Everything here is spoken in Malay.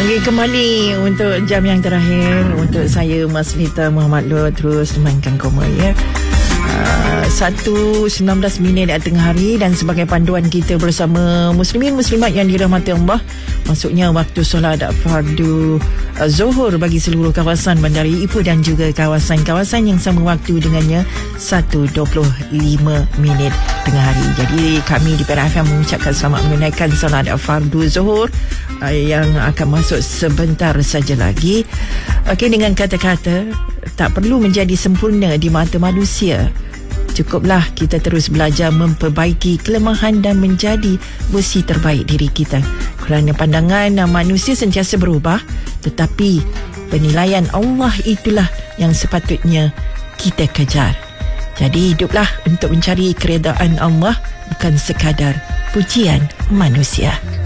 Okey, kembali untuk jam yang terakhir untuk saya, Mas Nita Muhammad Lut, terus memainkan koma ya. 1:19 minit tengah hari, dan sebagai panduan kita bersama muslimin muslimat yang dirahmati Allah, maksudnya waktu solat fardu Zuhur bagi seluruh kawasan Bandar Ipoh dan juga kawasan-kawasan yang sama waktu dengannya 1:25 minit tengah hari. Jadi kami di Perak FM mengucapkan selamat menunaikan solat fardu Zuhur yang akan masuk sebentar saja lagi. Okey, dengan kata-kata tak perlu menjadi sempurna di mata manusia. Cukuplah kita terus belajar memperbaiki kelemahan dan menjadi versi terbaik diri kita. Kerana pandangan manusia sentiasa berubah, tetapi penilaian Allah itulah yang sepatutnya kita kejar. Jadi hiduplah untuk mencari keredaan Allah, bukan sekadar pujian manusia.